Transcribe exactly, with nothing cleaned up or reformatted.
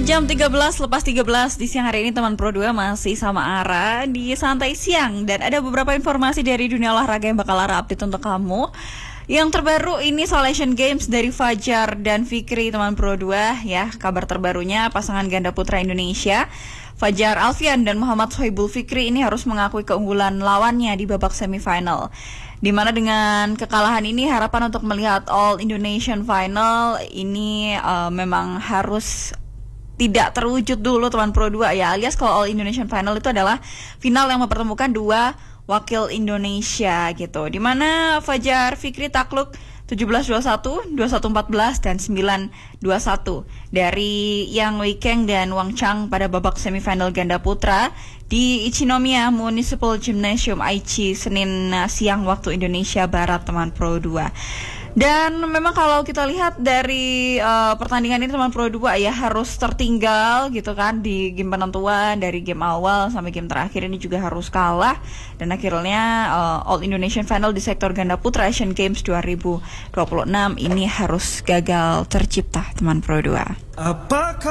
Jam tiga belas lepas tiga belas di siang hari ini teman Pro dua masih sama Ara di Santai Siang. Dan ada beberapa informasi dari dunia olahraga yang bakal Ara update untuk kamu. Yang terbaru ini soal Asian Games dari Fajar dan Fikri teman Pro dua ya. Kabar terbarunya pasangan ganda putra Indonesia Fajar Alfian dan Muhammad Sohibul Fikri ini harus mengakui keunggulan lawannya di babak semifinal. Di mana dengan kekalahan ini harapan untuk melihat All Indonesian Final ini uh, memang harus tidak terwujud dulu teman Pro dua ya, alias kalau All Indonesian Final itu adalah final yang mempertemukan dua wakil Indonesia gitu. Di mana Fajar Fikri takluk tujuh belas dua puluh satu, dua puluh satu empat belas dan sembilan dua puluh satu dari Yang Weikeng dan Wang Chang pada babak semifinal ganda putra di Ichinomiya Municipal Gymnasium Aichi Senin siang waktu Indonesia Barat teman Pro dua. Dan memang kalau kita lihat dari uh, pertandingan ini teman Pro dua ya harus tertinggal gitu kan di game penentuan, dari game awal sampai game terakhir ini juga harus kalah. Dan akhirnya uh, All Indonesian Final di sektor ganda putra Asian Games dua ribu dua puluh enam ini harus gagal tercipta teman Pro dua. Apakah